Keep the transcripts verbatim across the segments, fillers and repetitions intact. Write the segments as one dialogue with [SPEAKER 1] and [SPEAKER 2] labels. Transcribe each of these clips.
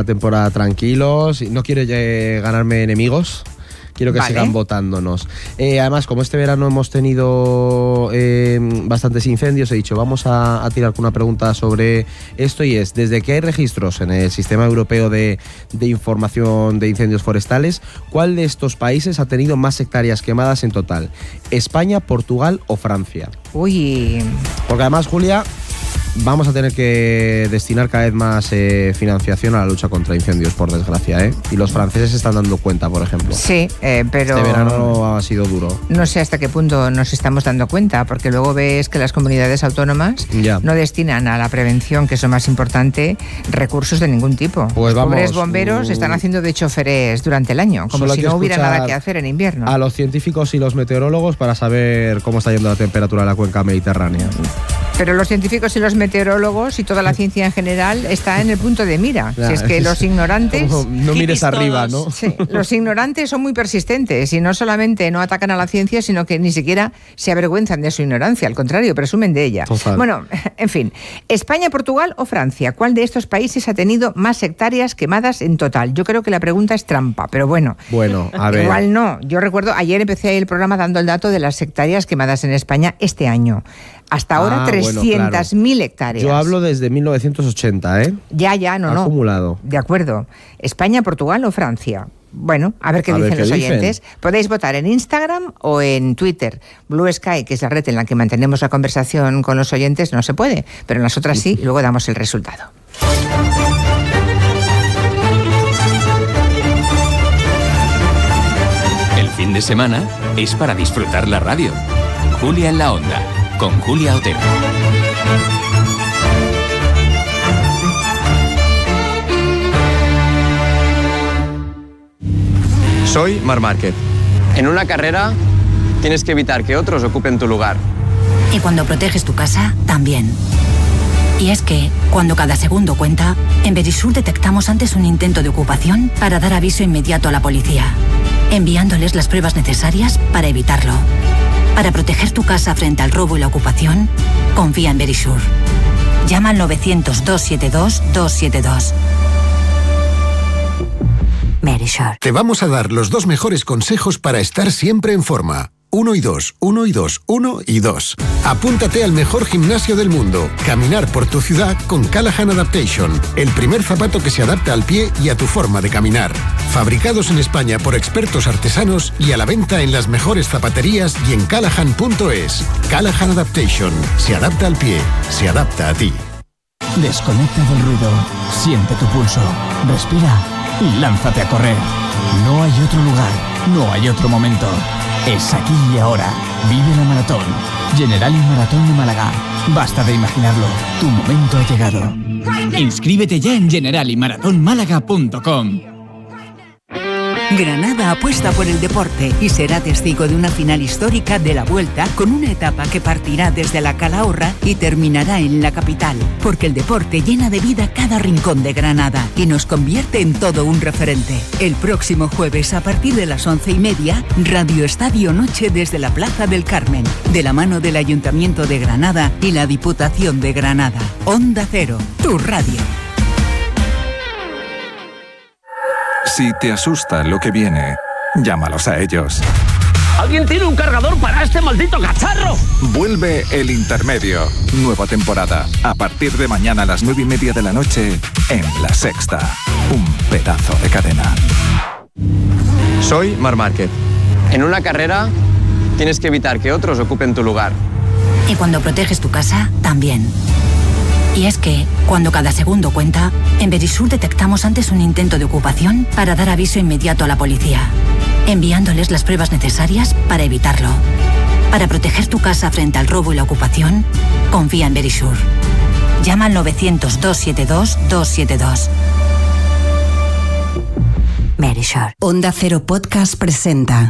[SPEAKER 1] temporada tranquilos. No quiero eh, ganarme enemigos. Quiero que vale. sigan votándonos. Eh, además, como este verano hemos tenido eh, bastantes incendios, he dicho, vamos a, a tirar con una pregunta sobre esto, y es, desde que hay registros en el Sistema Europeo de, de Información de Incendios Forestales, ¿cuál de estos países ha tenido más hectáreas quemadas en total? ¿España, Portugal o Francia?
[SPEAKER 2] Uy.
[SPEAKER 1] Porque además, Julia, vamos a tener que destinar cada vez más eh, financiación a la lucha contra incendios, por desgracia, ¿eh? Y los franceses se están dando cuenta, por ejemplo.
[SPEAKER 2] Sí, eh, pero...
[SPEAKER 1] Este verano ha sido duro.
[SPEAKER 2] No sé hasta qué punto nos estamos dando cuenta, porque luego ves que las comunidades autónomas ya. no destinan a la prevención, que es lo más importante, recursos de ningún tipo.
[SPEAKER 1] Pues
[SPEAKER 2] los
[SPEAKER 1] vamos,
[SPEAKER 2] pobres bomberos uh... están haciendo de choferes durante el año, como si no hubiera nada que hacer en invierno.
[SPEAKER 1] A los científicos y los meteorólogos para saber cómo está yendo la temperatura en la cuenca mediterránea.
[SPEAKER 2] Pero los científicos y los meteorólogos y toda la ciencia en general está en el punto de mira. Ya, si es que es, los ignorantes...
[SPEAKER 1] No mires arriba, ¿no?
[SPEAKER 2] Sí, los ignorantes son muy persistentes y no solamente no atacan a la ciencia, sino que ni siquiera se avergüenzan de su ignorancia, al contrario, presumen de ella.
[SPEAKER 1] Total.
[SPEAKER 2] Bueno, en fin, España, Portugal o Francia, ¿cuál de estos países ha tenido más hectáreas quemadas en total? Yo creo que la pregunta es trampa, pero bueno.
[SPEAKER 1] Bueno, a ver.
[SPEAKER 2] Igual no. Yo recuerdo, ayer empecé el programa dando el dato de las hectáreas quemadas en España este año. Hasta ahora, ah, trescientas mil bueno, claro. hectáreas.
[SPEAKER 1] Yo hablo desde mil novecientos ochenta, ¿eh?
[SPEAKER 2] Ya, ya, no, no.
[SPEAKER 1] Acumulado.
[SPEAKER 2] De acuerdo. ¿España, Portugal o Francia? Bueno, a ver qué
[SPEAKER 1] a
[SPEAKER 2] dicen
[SPEAKER 1] ver qué
[SPEAKER 2] los
[SPEAKER 1] dicen.
[SPEAKER 2] oyentes. Podéis votar en Instagram o en Twitter. Blue Sky, que es la red en la que mantenemos la conversación con los oyentes, no se puede, pero en las otras sí, y luego damos el resultado.
[SPEAKER 3] El fin de semana es para disfrutar la radio. Julia en la Onda, con Julia Otero.
[SPEAKER 4] Soy Marc Márquez. En una carrera tienes que evitar que otros ocupen tu lugar.
[SPEAKER 5] Y cuando proteges tu casa, también. Y es que, cuando cada segundo cuenta, en Verisur detectamos antes un intento de ocupación para dar aviso inmediato a la policía, enviándoles las pruebas necesarias para evitarlo. Para proteger tu casa frente al robo y la ocupación, confía en Verisur. Llama al novecientos, doscientos setenta y dos, doscientos setenta y dos. Verisur.
[SPEAKER 6] Te vamos a dar los dos mejores consejos para estar siempre en forma. Uno y dos, uno y dos, uno y dos. Apúntate al mejor gimnasio del mundo. Caminar por tu ciudad con Callahan Adaptation. El primer zapato que se adapta al pie y a tu forma de caminar. Fabricados en España por expertos artesanos y a la venta en las mejores zapaterías y en callahan punto es. Callahan Adaptation. Se adapta al pie. Se adapta a ti.
[SPEAKER 7] Desconecta del ruido. Siente tu pulso. Respira y lánzate a correr. No hay otro lugar. No hay otro momento. Es aquí y ahora. Vive la maratón. Generali Maratón de Málaga. Basta de imaginarlo. Tu momento ha llegado. Inscríbete ya en generali maratón málaga punto com.
[SPEAKER 8] Granada apuesta por el deporte y será testigo de una final histórica de la Vuelta con una etapa que partirá desde la Calahorra y terminará en la capital, porque el deporte llena de vida cada rincón de Granada y nos convierte en todo un referente. El próximo jueves a partir de las once y media, Radio Estadio Noche desde la Plaza del Carmen, de la mano del Ayuntamiento de Granada y la Diputación de Granada. Onda Cero, tu radio.
[SPEAKER 9] Si te asusta lo que viene, llámalos a ellos.
[SPEAKER 10] ¿Alguien tiene un cargador para este maldito cacharro?
[SPEAKER 9] Vuelve El Intermedio. Nueva temporada. A partir de mañana a las nueve y media de la noche en La Sexta. Un pedazo de cadena.
[SPEAKER 4] Soy Marc Márquez. En una carrera tienes que evitar que otros ocupen tu lugar.
[SPEAKER 5] Y cuando proteges tu casa, también. Y es que, cuando cada segundo cuenta, en Verisur detectamos antes un intento de ocupación para dar aviso inmediato a la policía, enviándoles las pruebas necesarias para evitarlo. Para proteger tu casa frente al robo y la ocupación, confía en Verisur. Llama al novecientos, doscientos setenta y dos, doscientos setenta y dos. Verisur.
[SPEAKER 11] Onda Cero Podcast presenta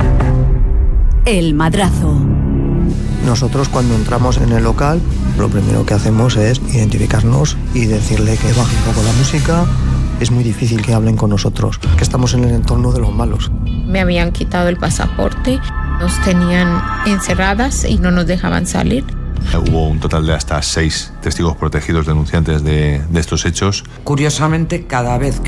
[SPEAKER 11] El Madrazo.
[SPEAKER 12] Nosotros cuando entramos en el local, lo primero que hacemos es identificarnos y decirle que baje un poco la música. Es muy difícil que hablen con nosotros, que estamos en el entorno de los malos.
[SPEAKER 13] Me habían quitado el pasaporte, nos tenían encerradas y no nos dejaban salir.
[SPEAKER 14] Hubo un total de hasta seis testigos protegidos denunciantes de, de estos hechos.
[SPEAKER 15] Curiosamente, cada vez